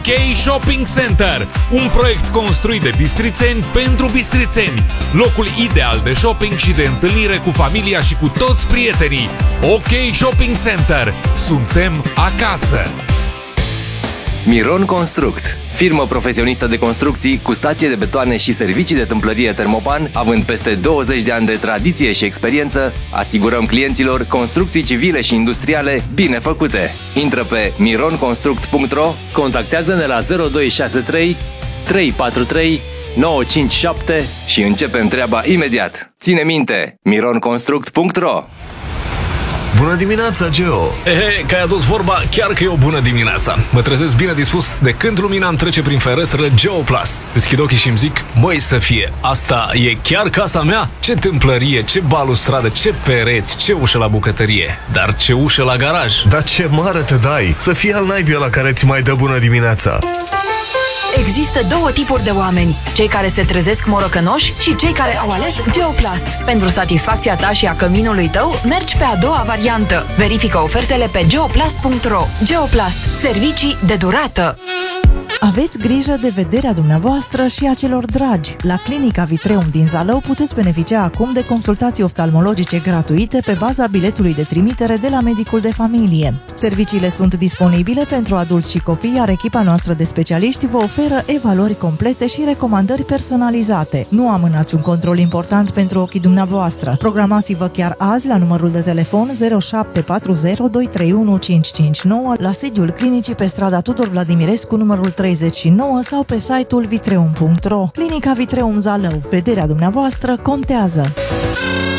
Shopping Center, un proiect construit de bistrițeni pentru bistrițeni. Locul ideal de shopping și de întâlnire cu familia și cu toți prietenii. OK Shopping Center. Suntem acasă. Miron Construct, firmă profesionistă de construcții cu stație de betoane și servicii de tâmplărie Termopan, având peste 20 de ani de tradiție și experiență, asigurăm clienților construcții civile și industriale bine făcute. Intră pe mironconstruct.ro, contactează-ne la 0263 343 957 și începem treaba imediat. Ține minte, mironconstruct.ro. Bună dimineața, Geo! Că ai adus vorba, chiar că e o bună dimineața. Mă trezesc bine dispus de când lumina îmi trece prin ferestră Geoplast. Deschid ochii și îmi zic, măi să fie, asta e chiar casa mea? Ce tâmplărie, ce balustradă, ce pereți, ce ușă la bucătărie. Dar ce ușă la garaj. Dar ce mare te dai! Să fie al naibii ăla care ți mai dă bună dimineața! Există două tipuri de oameni, cei care se trezesc morocănoși și cei care au ales Geoplast. Pentru satisfacția ta și a căminului tău, mergi pe a doua variantă. Verifică ofertele pe geoplast.ro. Geoplast. Servicii de durată. Aveți grijă de vederea dumneavoastră și a celor dragi. La Clinica Vitreum din Zalău puteți beneficia acum de consultații oftalmologice gratuite pe baza biletului de trimitere de la medicul de familie. Serviciile sunt disponibile pentru adulți și copii, iar echipa noastră de specialiști vă oferă evaluări complete și recomandări personalizate. Nu amânați un control important pentru ochii dumneavoastră. Programați-vă chiar azi la numărul de telefon 0740 231 559 la sediul clinicii pe strada Tudor Vladimirescu numărul 39 sau pe site-ul vitreum.ro. Clinica Vitreum Zalău. Vederea dumneavoastră contează!